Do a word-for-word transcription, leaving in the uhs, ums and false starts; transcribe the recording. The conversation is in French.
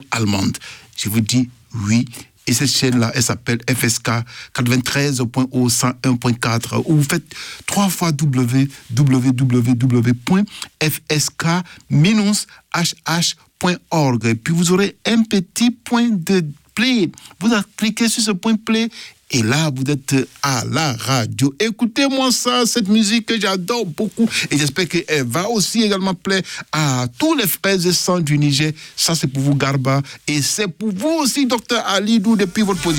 allemande. Je vous dis oui. Et cette chaîne-là, elle s'appelle F S K quatre-vingt-treize point zéro cent un point quatre, où vous faites trois fois w w w point f s k tiret h h point org. Et puis vous aurez un petit point de play. Vous cliquez sur ce point play. Et là, vous êtes à la radio. Écoutez-moi ça, cette musique que j'adore beaucoup. Et j'espère qu'elle va aussi également plaire à tous les frères et sœurs du Niger. Ça, c'est pour vous, Garba. Et c'est pour vous aussi, docteur Alidou, depuis votre position.